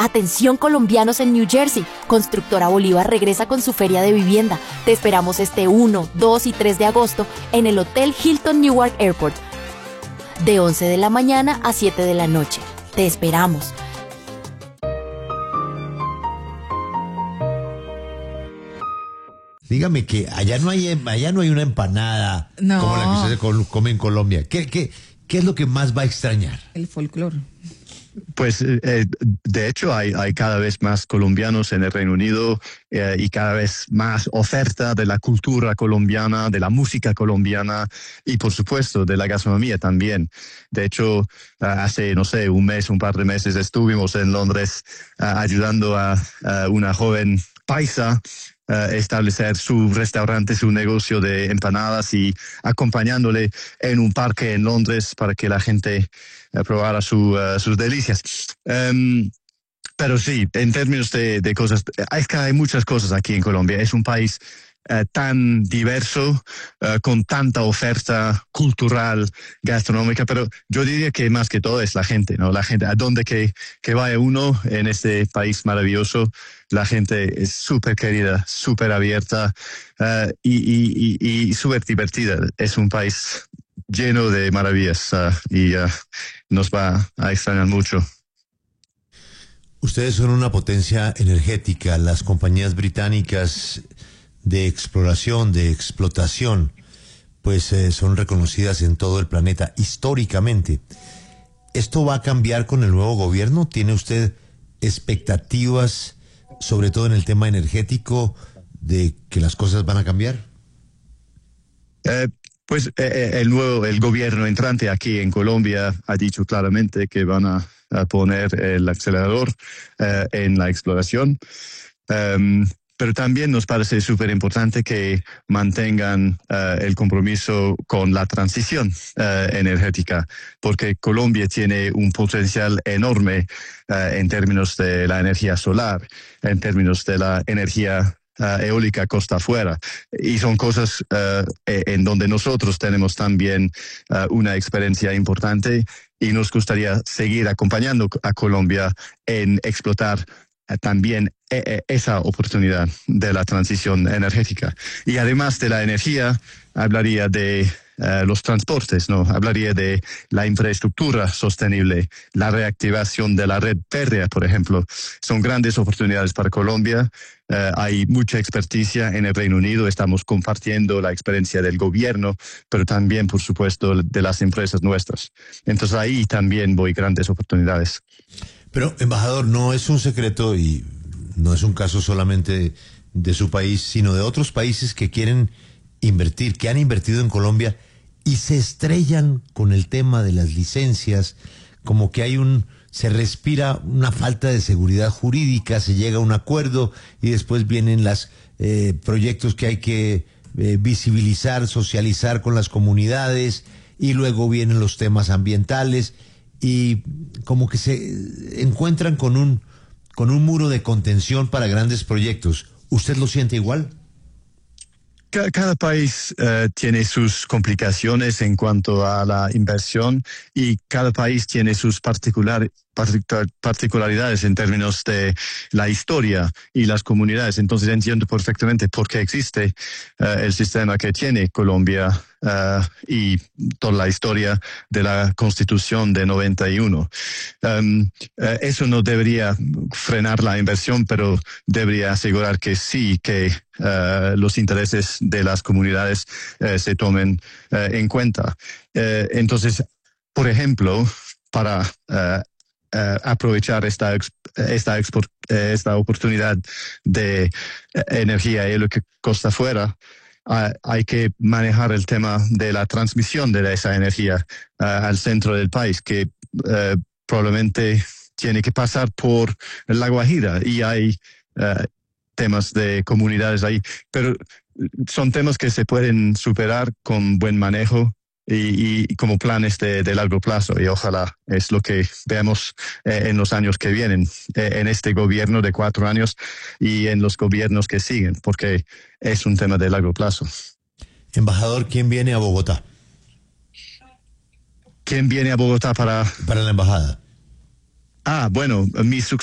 Atención colombianos en New Jersey, Constructora Bolívar regresa con su feria de vivienda. Te esperamos este 1, 2 y 3 de agosto en el Hotel Hilton Newark Airport, de 11 de la mañana a 7 de la noche. Te esperamos. Dígame que allá no hay una empanada como la que usted come en Colombia. ¿Qué es lo que más va a extrañar? El folclore. Pues de hecho hay cada vez más colombianos en el Reino Unido y cada vez más oferta de la cultura colombiana, de la música colombiana y por supuesto de la gastronomía también. De hecho, hace, no sé, un par de meses estuvimos en Londres ayudando a una joven paisa establecer su restaurante, su negocio de empanadas y acompañándole en un parque en Londres para que la gente probara sus delicias. Pero sí, en términos de cosas, es que hay muchas cosas aquí en Colombia. Es un país tan diverso, con tanta oferta cultural, gastronómica, pero yo diría que más que todo es la gente, ¿no? La gente, a donde que vaya uno en este país maravilloso, la gente es súper querida, súper abierta y súper divertida. Es un país lleno de maravillas y nos va a extrañar mucho. Ustedes son una potencia energética, las compañías británicas de exploración, de explotación, pues son reconocidas en todo el planeta históricamente. ¿Esto va a cambiar con el nuevo gobierno? ¿Tiene usted expectativas, sobre todo en el tema energético, de que las cosas van a cambiar? Pues el gobierno entrante aquí en Colombia ha dicho claramente que van a poner el acelerador en la exploración. Pero también nos parece súper importante que mantengan el compromiso con la transición energética, porque Colombia tiene un potencial enorme en términos de la energía solar, en términos de la energía eólica costa afuera. Y son cosas en donde nosotros tenemos también una experiencia importante y nos gustaría seguir acompañando a Colombia en explotar también esa oportunidad de la transición energética. Y además de la energía, hablaría de los transportes, ¿no? Hablaría de la infraestructura sostenible, la reactivación de la red férrea, por ejemplo. Son grandes oportunidades para Colombia. Hay mucha experticia en el Reino Unido. Estamos compartiendo la experiencia del gobierno, pero también, por supuesto, de las empresas nuestras. Entonces ahí también voy grandes oportunidades. Pero, embajador, no es un secreto y no es un caso solamente de su país, sino de otros países que quieren invertir, que han invertido en Colombia y se estrellan con el tema de las licencias, como que se respira una falta de seguridad jurídica, se llega a un acuerdo y después vienen los proyectos que hay que visibilizar, socializar con las comunidades y luego vienen los temas ambientales y como que se encuentran con un muro de contención para grandes proyectos. ¿Usted lo siente igual? Cada país tiene sus complicaciones en cuanto a la inversión y cada país tiene sus particularidades en términos de la historia y las comunidades. Entonces entiendo perfectamente por qué existe el sistema que tiene Colombia y toda la historia de la Constitución de 91. Eso no debería frenar la inversión, pero debería asegurar que sí, que los intereses de las comunidades se tomen en cuenta. Entonces, por ejemplo, para aprovechar esta oportunidad de energía eólica costa afuera, hay que manejar el tema de la transmisión de esa energía al centro del país, que probablemente tiene que pasar por La Guajira y hay temas de comunidades ahí, pero son temas que se pueden superar con buen manejo y como planes de largo plazo, y ojalá es lo que veamos en los años que vienen, en este gobierno de 4 años y en los gobiernos que siguen, porque es un tema de largo plazo. Embajador, ¿quién viene a Bogotá? ¿Quién viene a Bogotá para la embajada? Bueno, mi